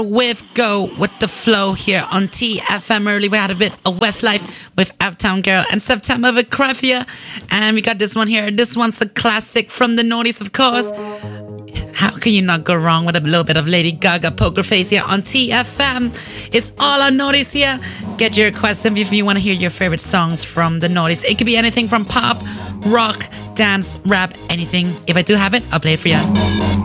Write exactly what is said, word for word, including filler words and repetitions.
with Go with the Flow here on T F M. Early we had a bit of Westlife with Uptown Girl and September with Crafia, and we got this one here. This one's a classic from the noughties, of course. How can you not go wrong with a little bit of Lady Gaga Poker Face here on T F M? It's all on noughties here. Get your requests in if you want to hear your favorite songs from the noughties. It could be anything from pop, rock, dance, rap, anything. If I do have it, I'll play it for you.